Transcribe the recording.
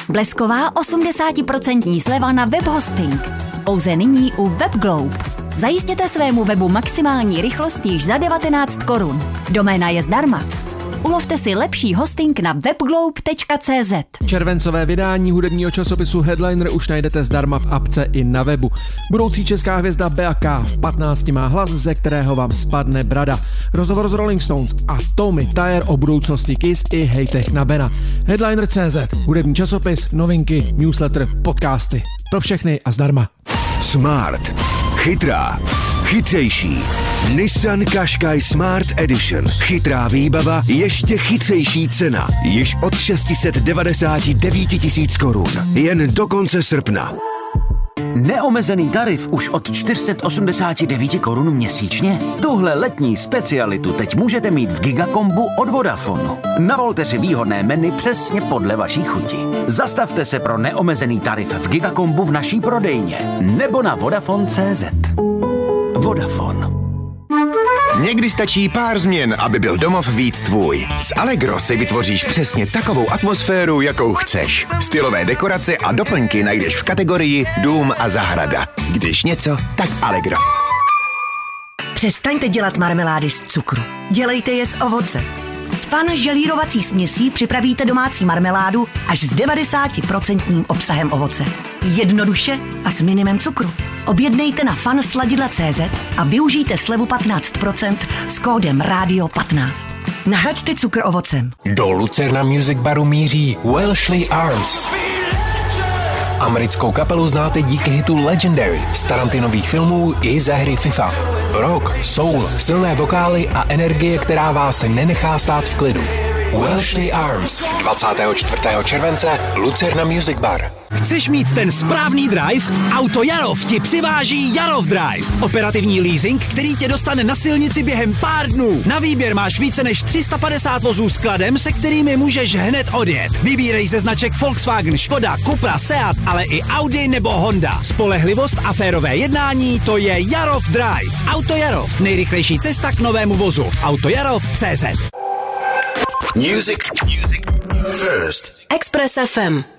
Blesková 80% sleva na webhosting. Pouze nyní u WebGlobe. Zajistěte svému webu maximální rychlost již za 19 korun. Doména je zdarma. Ulovte si lepší hosting na webglobe.cz. Červencové vydání hudebního časopisu Headliner už najdete zdarma v apce i na webu. Budoucí česká hvězda Bea K. v 15 má hlas, ze kterého vám spadne brada. Rozhovor z Rolling Stones a Tommy Thayer o budoucnosti Kiss i hejtech na Bena. Headliner.cz, hudební časopis, novinky, newsletter, podcasty. Pro všechny a zdarma. Smart. Chytrá. Chytřejší. Nissan Qashqai Smart Edition. Chytrá výbava, ještě chytřejší cena. Již od 699 000 korun. Jen do konce srpna. Neomezený tarif už od 489 korun měsíčně? Tuhle letní specialitu teď můžete mít v Gigakombu od Vodafonu. Navolte si výhodné menu přesně podle vaší chuti. Zastavte se pro neomezený tarif v Gigakombu v naší prodejně nebo na Vodafone.cz. Vodafone. Někdy stačí pár změn, aby byl domov víc tvůj. S Allegro si vytvoříš přesně takovou atmosféru, jakou chceš. Stylové dekorace a doplňky najdeš v kategorii Dům a zahrada. Když něco, tak Allegro. Přestaňte dělat marmelády z cukru. Dělejte je z ovoce. S Fan želírovací směsí připravíte domácí marmeládu až s 90% obsahem ovoce. Jednoduše a s minimem cukru. Objednejte na fansladidla.cz a využijte slevu 15% s kódem RADIO15. Nahraďte cukr ovocem. Do Lucerna Music Baru míří Welshly Arms. Americkou kapelu znáte díky hitu Legendary z Tarantinových filmů i ze hry FIFA. Rock, soul, silné vokály a energie, která vás nenechá stát v klidu. Welshly Arms 24. července Lucerna Music Bar. Chceš mít ten správný drive? Auto Jarov ti přiváží Jarov Drive. Operativní leasing, který tě dostane na silnici během pár dnů. Na výběr máš více než 350 vozů s kladem, se kterými můžeš hned odjet. Vybírej ze značek Volkswagen, Škoda, Cupra, Seat, ale i Audi nebo Honda. Spolehlivost a férové jednání, to je Jarov Drive. Auto Jarov, nejrychlejší cesta k novému vozu. Autojarov.cz. Music first. Express FM.